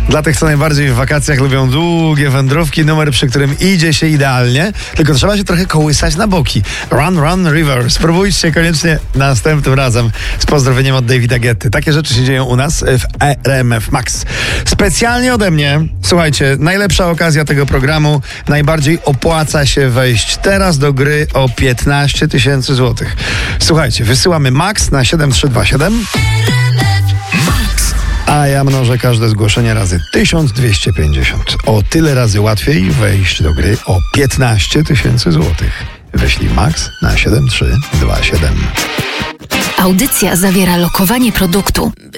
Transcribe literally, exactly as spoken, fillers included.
Dla tych, co najbardziej w wakacjach lubią długie wędrówki, numer, przy którym idzie się idealnie, tylko trzeba się trochę kołysać na boki. Run, run, river. Spróbujcie koniecznie następnym razem. Z pozdrowieniem od Davida Guetty. Takie rzeczy się dzieją u nas w R M F Max. Specjalnie ode mnie, słuchajcie, najlepsza okazja tego programu, najbardziej opłaca się wejść teraz do gry o piętnaście tysięcy złotych. Słuchajcie, wysyłamy Max na siedem trzy dwa siedem. A ja mnożę każde zgłoszenie razy tysiąc dwieście pięćdziesiąt. O tyle razy łatwiej wejść do gry o piętnaście tysięcy złotych. Wyślij Max na siedem trzy dwa siedem. Audycja zawiera lokowanie produktu.